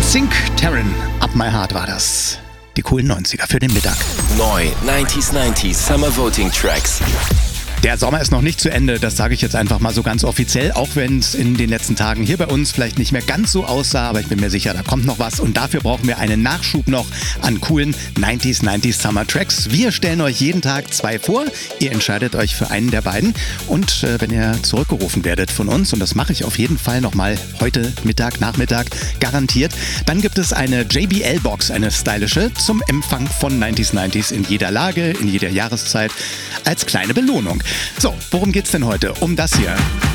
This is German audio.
Sink Terran, Up My Heart war das. Die coolen 90er für den Mittag. Neu 90s Summer Voting Tracks. Der Sommer ist noch nicht zu Ende, das sage ich jetzt einfach mal so ganz offiziell, auch wenn es in den letzten Tagen hier bei uns vielleicht nicht mehr ganz so aussah, aber ich bin mir sicher, da kommt noch was und dafür brauchen wir einen Nachschub noch an coolen 90s Summer Tracks. Wir stellen euch jeden Tag 2 vor, ihr entscheidet euch für einen der beiden und wenn ihr zurückgerufen werdet von uns, und das mache ich auf jeden Fall nochmal heute Nachmittag garantiert, dann gibt es eine JBL-Box, eine stylische, zum Empfang von 90s in jeder Lage, in jeder Jahreszeit, als kleine Belohnung. So, worum geht's denn heute? Um das hier.